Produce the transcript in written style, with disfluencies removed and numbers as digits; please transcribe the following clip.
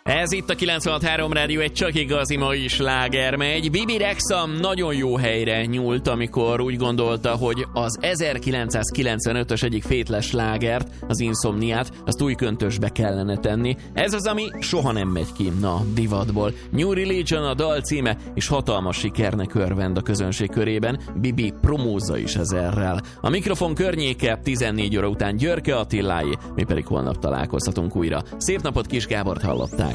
Ez itt a 96.3 Rádió, egy csak igazi mai sláger megy. Bibi Rexha nagyon jó helyre nyúlt, amikor úgy gondolta, hogy az 1995-ös egyik fétles slágert, az Insomniát, azt új köntösbe kellene tenni. Ez az, ami soha nem megy ki a divatból. New Religion a dal címe, és hatalmas sikernek örvend a közönség körében. Bibi promózza is ezerrel. A mikrofon környéke 14 óra után Györke Attiláé, mi pedig holnap találkozhatunk újra. Szép napot, Kis Gábort hallották.